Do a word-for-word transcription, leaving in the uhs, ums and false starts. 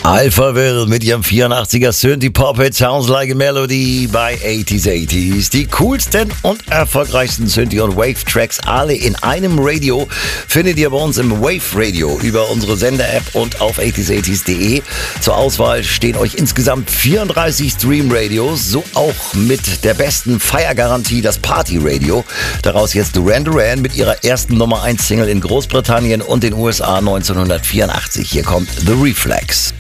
Alpha Will mit ihrem vierundachtziger Synthie-Pop It Sounds Like a Melody bei achtziger achtziger. Die coolsten und erfolgreichsten Synthie- und Wave-Tracks alle in einem Radio findet ihr bei uns im Wave Radio über unsere Sender-App und auf achtziger achtziger punkt de. Zur Auswahl stehen euch insgesamt vierunddreißig Stream-Radios, so auch mit der besten Feiergarantie das Party-Radio. Daraus jetzt Duran Duran mit ihrer ersten Nummer eins Single in Großbritannien und den U S A neunzehnhundertvierundachtzig. Hier kommt The Reflex.